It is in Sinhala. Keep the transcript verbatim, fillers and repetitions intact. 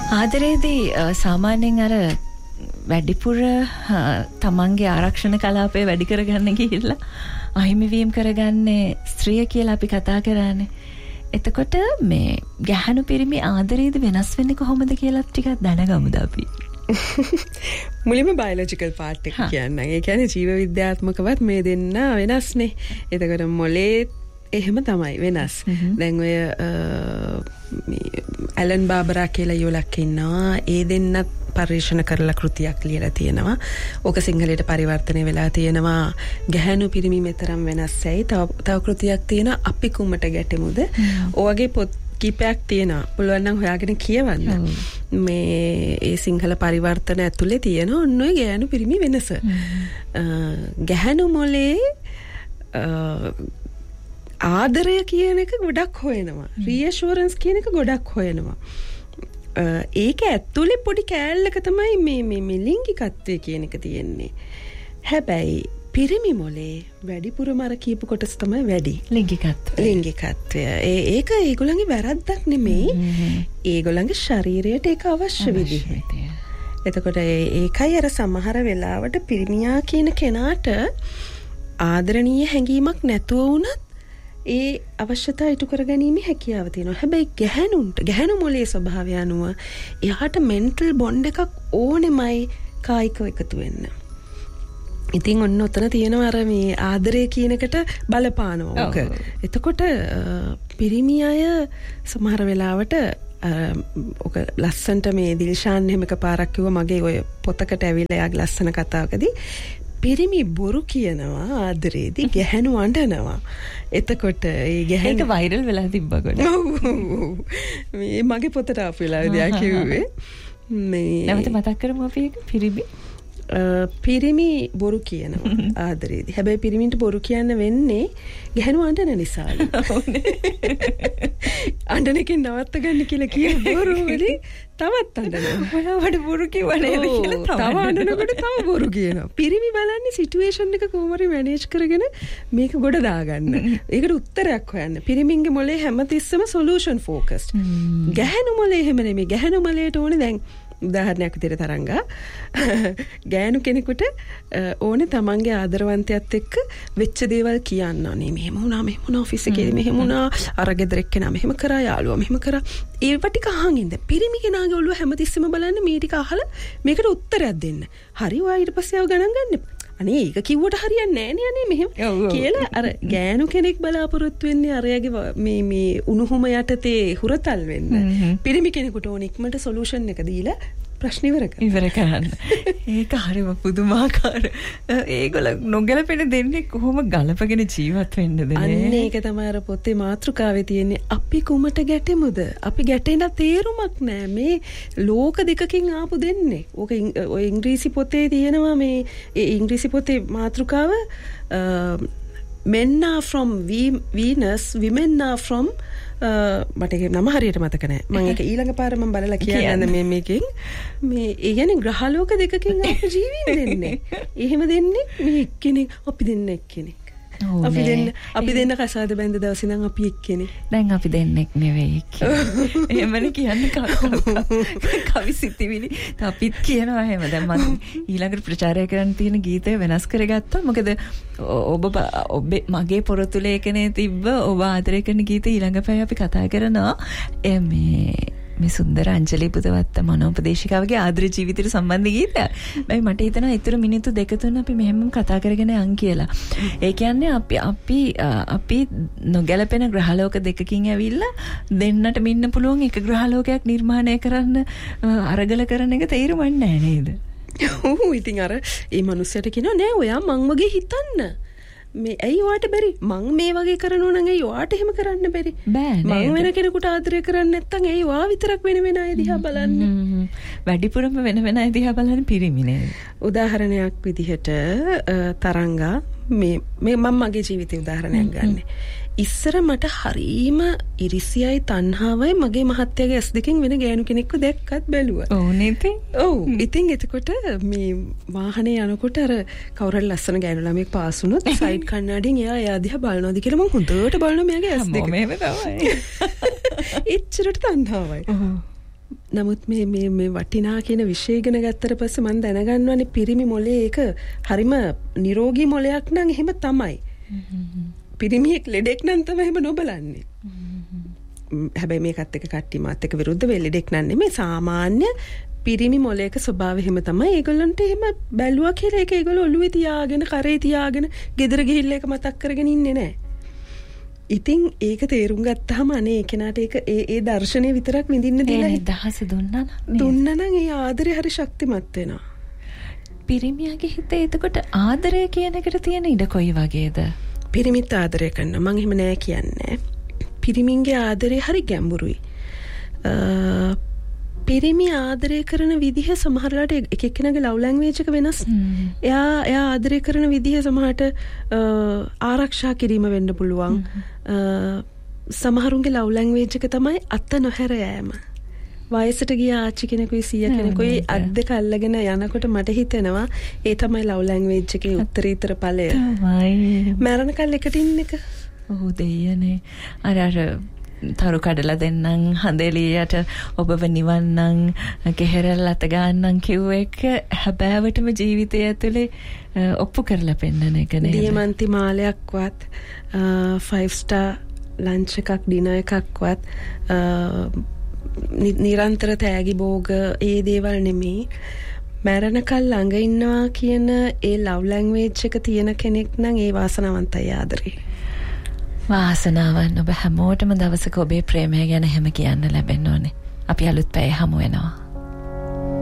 ආදරේදී සාමාන්‍යයෙන් අර වැඩිපුර තමන්ගේ ආරක්ෂණ කලාපය වැඩි කරගන්න ගිහිල්ලා අහිමිවීම කරගන්නේ ස්ත්‍රිය කියලා අපි කතා කරන්නේ. එතකොට මේ ගැහණු පිරිමි ආදරේදී වෙනස් වෙන්නේ කොහොමද කියලා ටිකක් දැනගමුද අපි. මුලින්ම බයොලොජිකල් පාර්ට් එක කියන්න. ඒ කියන්නේ ජීව විද්‍යාත්මකවත් මේ දෙන්න වෙනස්නේ. එතකොට මොලේ එහෙම තමයි වෙනස්. දැන් ඔය ඇලන් බාබරා කියලා යෝලක් ඉන්නවා. ඒ දෙන්නත් පරීක්ෂණ කරලා කෘතියක් ලියලා තියෙනවා. ඕක සිංහලයට පරිවර්තනය වෙලා තියෙනවා. ගැහණු පිරිමි මෙතරම් වෙනස්යි. තව තව කෘතියක් තියෙනවා අපි කුමට ගැටෙමුද? ඔයගේ පොත් කීපයක් තියෙනවා. පුළුවන් නම් හොයාගෙන කියවන්න. මේ ඒ සිංහල පරිවර්තන ඇතුලේ තියෙන ඔන්න ඔය ගැහණු පිරිමි වෙනස. ගැහණු මොලේ ආදරය කියන එක ගොඩක් හොයනවා. රීඇෂුරන්ස් කියන එක ගොඩක් හොයනවා. ඒක ඇතුලේ පොඩි කෑල්ලක තමයි මේ මේ මේ ලිංගිකත්වය කියන එක තියෙන්නේ. හැබැයි පිරිමි මොලේ වැඩිපුරම අර කියපු කොටස තමයි වැඩි. ලිංගිකත්වය. ලිංගිකත්වය. ඒ ඒක ඒගොල්ලන්ගේ වැරද්දක් නෙමෙයි. ඒගොල්ලන්ගේ ශරීරයට ඒක අවශ්‍ය විදිහට. එතකොට ඒකයි අර සමහර වෙලාවට පිරිමියා කියන කෙනාට ආදරණීය හැඟීමක් නැතුව වුණත් ඒ අවශ්‍යතාව ඉටු කරගැනීමේ හැකියාව තියෙනවා. හැබැයි ගැහණුන්ට ගැහණු මොලේ ස්වභාවය අනුව එයාට මෙන්ටල් බොන්ඩ් එකක් ඕනෙමයි කායිකව එකතු වෙන්න. ඉතින් ඔන්න ඔතන තියෙනවා අර මේ ආදරය කියනකට බලපානවා ඕක. එතකොට පිරිමි අය සමහර වෙලාවට ඕක ලස්සන්ට මේ දිල්ෂාන් එහෙම එකපාරක් කිව්වා මගේ ඔය පොතකට ඇවිල්ලා යාගේ ලස්සන කතාවකදී පිරිමි බොරු කියනවා ආදරේදී ගැහණු අඬනවා. එතකොට ඒ ගැහණු ඒක වෛරල් වෙලා තිබ්බා ගොඩ. මේ මගේ පොතට ආපු වෙලාවේදී ආ කිව්වේ මේ නැවත මතක් කරමු අපි ඒක පිරිමි පිරිමි බොරු කියනවා ආදරේදී. හැබැයි පිරිමින්ට බොරු කියන්න වෙන්නේ ගැහණු අඬන නිසාලු. අඬන එකෙන් නවත්ත ගන්න කියලා කියන බොරු වලින් තවත් අඬනවා. ඔයාවට බොරු කිව්ව නේද කියලා තව අඬනකොට තව බොරු කියනවා. පිරිමි බලන්නේ සිටුේෂන් එක කොහොම හරි මැනේජ් කරගෙන මේක ගොඩ දාගන්න. ඒකට උත්තරයක් හොයන්න. පිරිමින්ගේ මොලේ හැමතිස්සෙම සොලියුෂන් ෆෝකස්ඩ්. ගැහණු මොලේ එහෙම නෙමෙයි. ගැහණු මොලේට ඕනේ දැන් උදාහරණයක් විදිහට තරංගා ගෑනු කෙනෙකුට ඕනේ තමන්ගේ ආදරවන්තයත් එක්ක වෙච්ච දේවල් කියන්න ඕනේ. මෙහෙම වුණා මෙහෙම වුණා ඔෆිස් එකේදී මෙහෙම වුණා අර ගෙදර එක්කෙනා මෙහෙම කරා යාළුවා මෙහෙම කරා. ඒව ටික අහන් ඉන්න. පිරිමි කෙනාගේ ඔළුව හැමතිස්සෙම බලන්නේ මේ ටික අහලා මේකට උත්තරයක් දෙන්න. හරි ඔයා ඊට පස්සේ ආව ගණන් ගන්න. අනේ ඒක කිව්වට හරියන්නේ නැහැ නේ මෙහෙම කියලා අර ගෑනු කෙනෙක් බලාපොරොත්තු වෙන්නේ අරයාගේ මේ මේ උණුහුම යටතේ හුරතල් වෙන්න. පිරිමි කෙනෙකුට ඕන ඉක්මනට සොලියුෂන් එක දීලා ප්‍රශ්න ඉවර කරන්න. ඉවර කරන්න. ඒක හරිම පුදුමාකාර. ඒගොල්ලෝ නොගැලපෙන දෙන්නේ කොහොම ගලපගෙන ජීවත් වෙන්නද නේ? අන්න ඒක තමයි අර පොතේ මාතෘකාවේ තියෙන්නේ. අපි කුමට ගැටෙමුද? අපි ගැටෙන තේරුමක් නැහැ. මේ ලෝක දෙකකින් ආපු දෙන්නේ. ඕක ඔය ඉංග්‍රීසි පොතේ තියෙනවා මේ ඒ ඉංග්‍රීසි පොතේ මාතෘකාව men are from Venus, women are from මට ඒක නම හරියට මතක නැහැ. මම ඒක ඊළඟ පාර මම බලලා කියන්න මේ මේකෙන් මේ ඒ කියන්නේ ග්‍රහලෝක දෙකකින් ආපු ජීවීන් දෙන්නේ. එහෙම දෙන්නේ මේ එක්කෙනෙක් අපි දෙන්න එක්කෙනෙක්. අපි දෙන්න අපි දෙන්න කසාද බැඳ දවසේ නම් අපි එක්කෙනෙක්. දැන් අපි දෙන්නෙක් නෙවෙයි කියලා. එහෙමනේ කියන්නේ කවි සිතිවිලි. අපිත් කියනවා එහෙම. දැන් මම ඊළඟට ප්‍රචාරය කරන්න තියෙන ගීතය වෙනස් කරගත්තා. මොකද ඔබ ඔබ මගේ පොරතුලේකනේ තිබ්බ ඔබ ආදරය කරන ගීතය ඊළඟ පැය අපි කතා කරනවා. මේ මේ සුන්දර අංජලි පුදවත්ත මනෝපදේශිකාවගේ ආදර ජීවිතයට සම්බන්ධ ගීතයක්. මම මට හිතෙනවා ඊතර මිනිත්තු දෙක තුන අපි මෙහෙම කතා කරගෙන යන් කියලා. ඒ කියන්නේ අපි අපි අපි නොගැලපෙන ග්‍රහලෝක දෙකකින් ඇවිල්ලා දෙන්නට මින්න පුළුවන් එක ග්‍රහලෝකයක් නිර්මාණය කරන්න අරගල කරන එක තේරුම්න්නේ නැහැ නේද? ඔව් ඉතින් අර මේ මිනිස්සට කියනවා නෑ ඔයා මං වගේ හිතන්න. මේ ඇයි ඔයාට බැරි? මං මේ වගේ කරනවා නම් ඇයි ඔයාට එහෙම කරන්න බැරි? මං වෙන කෙනෙකුට ආදරය කරන්නේ නැත්නම් ඇයි ඔයා විතරක් වෙන වෙන අය දිහා බලන්නේ? වැඩිපුරම වෙන වෙන අය දිහා බලන්නේ පිරිමි නේද? උදාහරණයක් විදිහට තරංගා මේ මේ මම මගේ ජීවිතේ උදාහරණයක් ගන්නෙ. ඉස්සර මට හරීම ඉරිසියයි තණ්හාවයි මගේ මහත්තයාගේ ඇස් දෙකෙන් වෙන ගෑනු කෙනෙක්ව දැක්කත් බැලුවා. ඔව් නේද? ඔව්. ඉතින් එතකොට මේ වාහනේ යනකොට අර කවුරුහරි ලස්සන ගෑනු ළමෙක් පාස් වුණොත් සයිඩ් කන්නඩියෙන් එයා එයා දිහා බලනවාද කියලා මම හොඳට බලනවා මෙයාගේ ඇස් දෙක. මොමෙම තමයි. එච්චරට තණ්හාවයි. නමුත් මේ මේ මේ වටිනා කියන විෂය ඉගෙන ගත්තට පස්සේ මම දැනගන්නවානේ පිරිමි මොලේ ඒක හරිම නිරෝගී මොලයක් නම් එහෙම තමයි. පිරිමියෙක් ලෙඩෙක් නම් තමයි එහෙම නොබලන්නේ. හැබැයි මේකත් එක්ක කට්ටිය මාත් එක්ක විරුද්ධ වෙ ලෙඩෙක් නම් නෙමෙයි සාමාන්‍ය පිරිමි මොලේක ස්වභාවය එහෙම තමයි. ඒගොල්ලන්ට එහෙම බැලුවා කියලා ඒක ඒගොල්ලෝ ඔළුවේ තියාගෙන කරේ තියාගෙන ගෙදර ගිහිල්ලා ඒක මතක් කරගෙන ඉන්නේ නැහැ. ඉතින් ඒක තේරුම් ගත්තාම අනේ ඒ කෙනාට ඒක ඒ ඒ දර්ශනය විතරක් විඳින්න දීලා දහස දුන්නා නම් දුන්නා නම් ඒ ආදරේ හරි ශක්තිමත් වෙනවා. පිරිමියාගේ හිතේ එතකොට ආදරය කියන එකට තියෙන ඉඩ කොයි වගේද? පිරිමිත් ආදරය කරනවා මං එහෙම නෑ කියන්නේ. පිරිමින්ගේ ආදරේ හරි ගැඹුරුයි. පිරිමි ආදරය කරන විදිහ සමහරලාට එක එක්කෙනාගේ ලව් ලැන්ග්වේජ් එක වෙනස්. එයා එයා ආදරය කරන විදිහ සමහරට ආරක්ෂා කිරීම වෙන්න පුළුවන්. සමහරුන්ගේ ලව් ලැන්ග්වේජ් එක තමයි අත නොහැර යෑම. වයසට ගිය ආච්චි කෙනෙකුයි සීයා කෙනෙකුයි අත් දෙක අල්ලගෙන යනකොට මට හිතෙනවා ඒ තමයි ලව් ලැන්ග්වේජ් එකේ උත්තරීතර ඵලය. තමයි. මරණකල් එකට ඉන්න එක. ඔව් දෙයනේ. අර අර තරු කඩලා දෙන්නම් හඳෙලියට ඔබව නිවන්නම් කෙහෙරල් අත ගන්නම් කිව්ව එක හැබෑවටම ජීවිතය ඇතුලේ ඔප්පු කරලා පෙන්නන එක නේද? දියමන්ති මාලයක්වත් ෆයිව් ස්ටාර් ලන්ච් එකක් ඩිනර් එකක්වත් නිරන්තර තෑගි භෝග ඒ දේවල් නෙමෙයි. මරණකල් ළඟ ඉන්නවා කියන ඒ ලව් ලැන්ග්වේජ් එක තියෙන කෙනෙක් නම් ඒ වාසනාවන්තයි ආදරේ. වාසනාවන් ඔබ හැමෝටම දවසක ඔබේ ප්‍රේමය ගැන හැම කියන්න ලැබෙන්න ඕනේ. අපි අලුත් පැය හමු වෙනවා.